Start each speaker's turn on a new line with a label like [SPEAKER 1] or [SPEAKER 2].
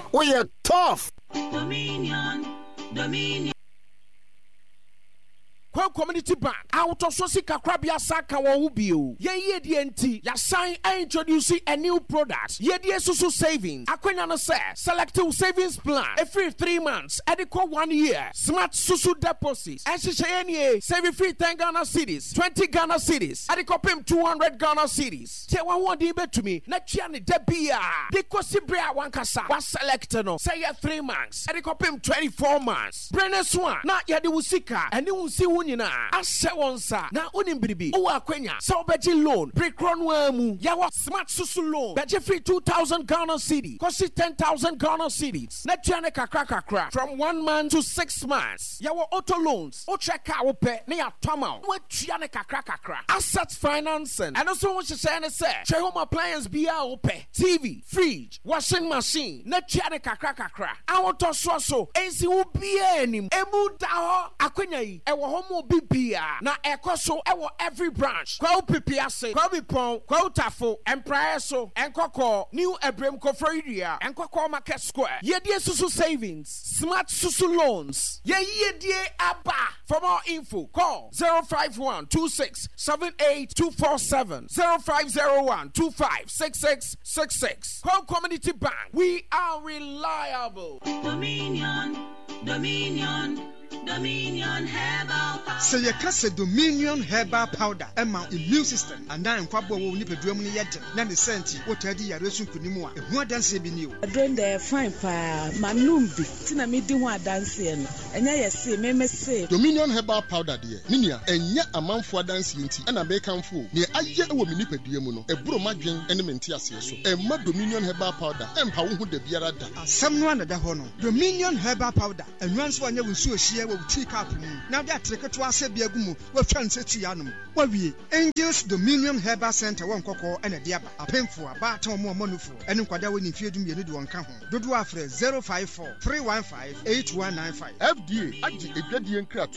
[SPEAKER 1] We are tough.
[SPEAKER 2] Dominion.
[SPEAKER 3] Community Bank out of Sosika Krabia Saka Wubio. Ye DNT, ya sign introducing a new product. Ye Susu savings. Aquina say selective savings plan. Every 3 months, adequate 1 year. Smart Susu deposits. SHNA saving free 10 Ghana cities, 20 Ghana cities. Adequate pim 200 Ghana cities. Say one dibe to me. Nechiani debia. De Kosibria Wankasa was selected no. Say 3 months. Adequate pim 24 months. Brenner Swan. Na ya de Usika. And you will see Ashe wonsa na onimbribi o akwenya so beji loan pre-cron mu yawa smart susu loan beji free 2,000 Ghana cedi cost 10,000 Ghana cedis na tuane kakra from 1 month to 6 months yawa auto loans o check out pe na ya tama o tuane kakra asset financing and also what you say na say share home appliance bia o pe TV fridge washing machine na tuane kakra awoto so ensi wo bia enim emu da ho akwenya yi e wo homo bibia na ekoso ewo every branch kwa upipiase kwa bipon kwa utafo empire so enkoko new ebrem kofroidia enkoko market square yedie susu savings smart susu loans yedie aba. For more info call 05126782247 0501256666. Call Community Bank, we are reliable.
[SPEAKER 2] Dominion Herbal Powder.
[SPEAKER 4] Say you can say Dominion Herbal Powder. Emma immune system. And now in Kwabo will nip a drum yet. Nanny senti. What I did, I resume Kunimua. And what dance be new?
[SPEAKER 5] I don't dare fine fire. Manumbi. Tina me do one dancing. And I say, me say.
[SPEAKER 6] Dominion Herbal Powder, dear. Ninia, and yet a month for dancing tea. And a bacon fool. Near I yet a woman nip a diamono. A bromagin and a mentias. And my Dominion Herbal Powder. And how would the beer at that?
[SPEAKER 4] Someone at the honor. Dominion Herbal Powder. And once one you will see a share will take up. Now that trick to us a biagumu, what chance to Yanum. What we Angels Dominion Herbal Center, one cocoa and a diaba, a painful, a baton more monufu, and Quada winning fear to me to one come home. Do 054 315 8195.
[SPEAKER 6] FDA, I did a gradient crap